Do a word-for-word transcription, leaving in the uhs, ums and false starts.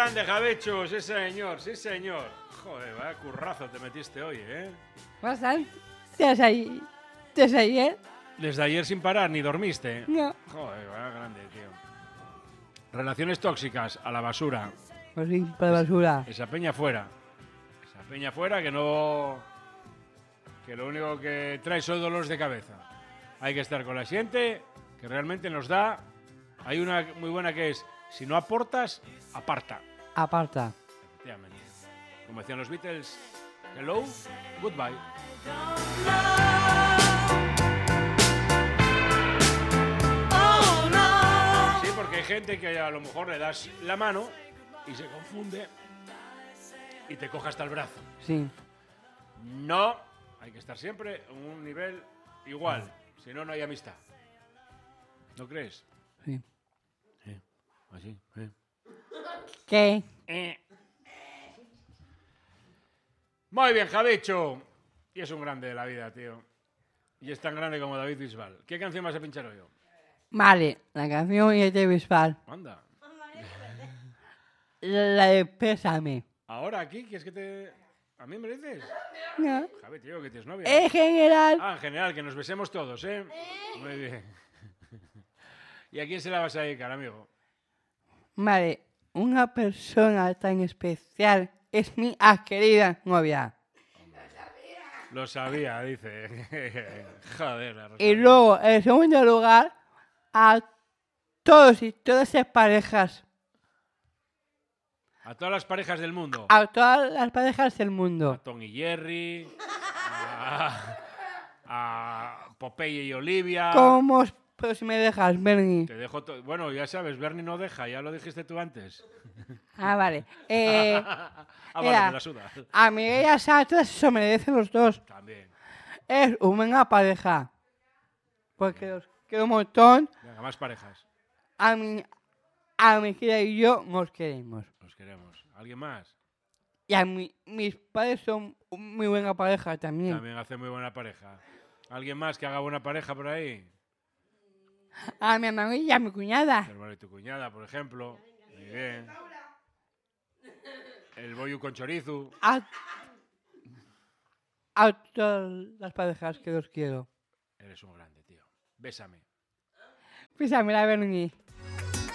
grande, Javecho! Sí, señor, sí, señor. Joder, vaya currazo te metiste hoy, ¿eh? Bastante. ¿Desde ahí? ¿Desde ayer? Desde ayer sin parar, ni dormiste. No. Joder, vaya grande, tío. Relaciones tóxicas, a la basura. Pues sí, para la basura. Esa peña fuera. Esa peña fuera que no... Que lo único que trae son dolores de cabeza. Hay que estar con la gente que realmente nos da... Hay una muy buena que es, si no aportas, aparta. Aparta. Efectivamente. Como decían los Beatles, hello, goodbye. Sí, porque hay gente que a lo mejor le das la mano y se confunde y te coge hasta el brazo. Sí. No, hay que estar siempre en un nivel igual, si no, no hay amistad. ¿No crees? Sí. Sí, así, sí. ¿Qué? Eh. Muy bien, Javicho. Y es un grande de la vida, tío. Y es tan grande como David Bisbal. ¿Qué canción vas a pinchar hoy? Vale, la canción es de Bisbal. Anda. La de Pésame. ¿Ahora aquí? ¿Quieres que te...? ¿A mí me dices? No. Javi, tío, que tienes novia. En general. Ah, en general, que nos besemos todos, ¿eh? Muy bien. ¿Y a quién se la vas a dedicar, amigo? Vale, una persona tan especial es mi querida novia. Lo sabía, dice. Joder, la Y luego, en segundo lugar, a todos y todas esas parejas. A todas las parejas del mundo. A todas las parejas del A mundo. Tom y Jerry. A, a Popeye y Olivia. ¿Cómo? Pero si me dejas, Bernie. Te dejo todo. Bueno, ya sabes, Bernie no deja, ya lo dijiste tú antes. Ah, vale. Eh, ah, vale, era, me la suda. a Miguel y a Satra se merecen los dos. También. Es una buena pareja. Porque los quiero un montón. Venga, más parejas. A mi, a mi querida y yo nos queremos. Los queremos. ¿Alguien más? Y a mi, mis padres son muy buena pareja también. También hace muy buena pareja. ¿Alguien más que haga buena pareja por ahí? A mi hermano y a mi cuñada. Tu hermano y tu cuñada, por ejemplo. Muy bien. El boyu con chorizo. A, a todas las parejas que los quiero. Eres un grande, tío. Bésame. Písame la Bernie.